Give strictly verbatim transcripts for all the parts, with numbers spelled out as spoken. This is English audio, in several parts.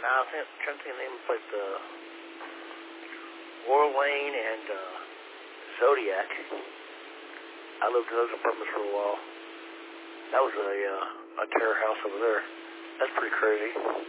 Now, I think, I'm trying to think of the name of the place, uh, Royal Lane and uh, Zodiac. I lived in those apartments for a while. That was a, uh, a terror house over there. That's pretty crazy.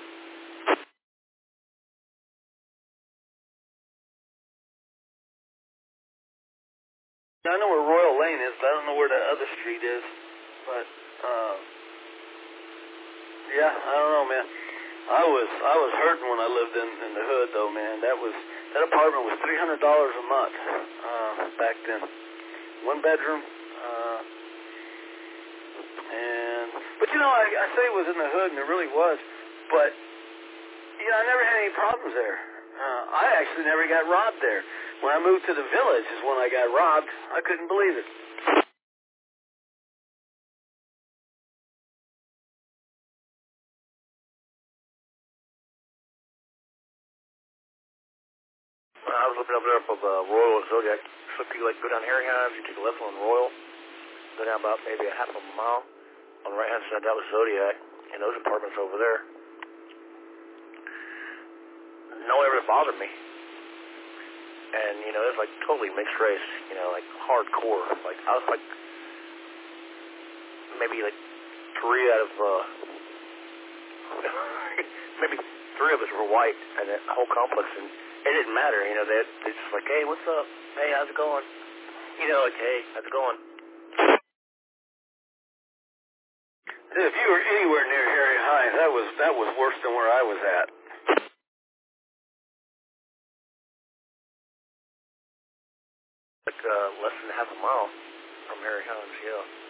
I know where Royal Lane is, but I don't know where the other street is. But, uh, yeah, I don't know, man. I was I was hurting when I lived in, in the hood, though, man. That was that apartment was three hundred dollars a month uh, back then. One bedroom. Uh, and but you know, I, I say it was in the hood, and it really was. But you know, I never had any problems there. Uh, I actually never got robbed there. When I moved to the village is when I got robbed. I couldn't believe it. I was looking up there for uh, Royal and Zodiac. So if you like go down Harry Hines, you take a left on Royal, go down about maybe a half a mile. On the right hand side, that was Zodiac, and those apartments over there. No one ever bothered me. And, you know, it was like totally mixed race, you know, like hardcore. Like, I was like, maybe like three out of, uh, maybe three of us were white, and the whole complex, and it didn't matter, you know, they they just like, hey, what's up? Hey, how's it going? You know, like, hey, how's it going? If you were anywhere near Harry Hines, that was that was worse than where I was at. Like uh, less than half a mile from Harry Hines, yeah.